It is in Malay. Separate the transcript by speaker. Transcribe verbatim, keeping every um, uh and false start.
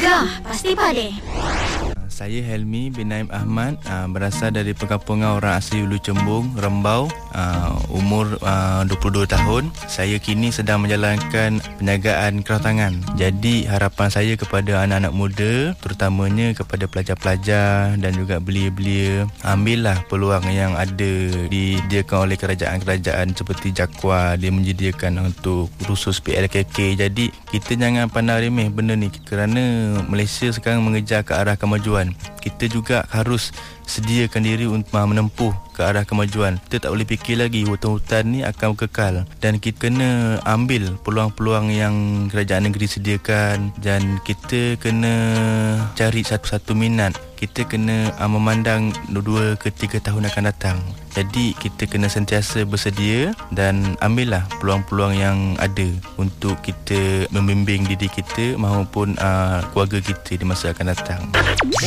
Speaker 1: Gegar Pasti Padi.
Speaker 2: Saya Helmi bin Naim Ahmad, uh, berasal dari perkampungan orang asli Ulu Cembung, Rembau, uh, umur uh, dua puluh dua tahun. Saya kini sedang menjalankan penjagaan kerawatan. Jadi harapan saya kepada anak-anak muda, terutamanya kepada pelajar-pelajar dan juga belia-belia, ambillah peluang yang ada disediakan oleh kerajaan-kerajaan seperti JAKWA. Dia menyediakan untuk kursus P L K K. Jadi kita jangan pandang remeh benda ni, kerana Malaysia sekarang mengejar ke arah kemajuan. Kita juga harus sediakan diri untuk menempuh ke arah kemajuan. Kita tak boleh fikir lagi hutan-hutan ni akan kekal, dan kita kena ambil peluang-peluang yang kerajaan negeri sediakan, dan kita kena cari satu-satu minat. Kita kena uh, memandang dua ke tiga tahun akan datang. Jadi kita kena sentiasa bersedia dan ambillah peluang-peluang yang ada untuk kita membimbing diri kita maupun uh, keluarga kita di masa akan datang.